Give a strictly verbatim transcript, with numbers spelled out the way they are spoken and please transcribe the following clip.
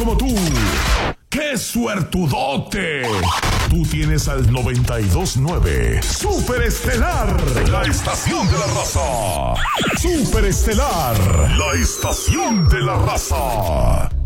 como tú. ¡Qué suertudote! Tú tienes al noventa y dos punto nueve. Super Estelar, la estación de la raza. Super Estelar, la estación de la raza.